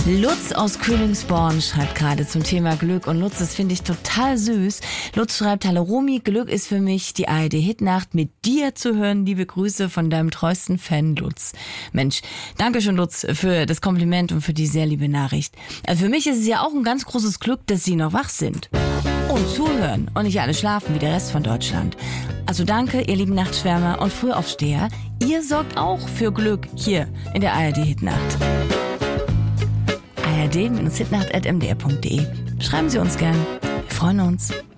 Lutz aus Königsborn schreibt gerade zum Thema Glück und Lutz, das finde ich total süß. Lutz schreibt: Hallo Romy, Glück ist für mich die ARD-Hitnacht mit dir zu hören. Liebe Grüße von deinem treuesten Fan Lutz. Mensch, danke schön Lutz für das Kompliment und für die sehr liebe Nachricht. Also für mich ist es ja auch ein ganz großes Glück, dass Sie noch wach sind und zuhören und nicht alle schlafen wie der Rest von Deutschland. Also danke, ihr lieben Nachtschwärmer und Frühaufsteher. Ihr sorgt auch für Glück hier in der ARD-Hitnacht. ARD-Hitnacht@mdr.de. Schreiben Sie uns gern. Wir freuen uns.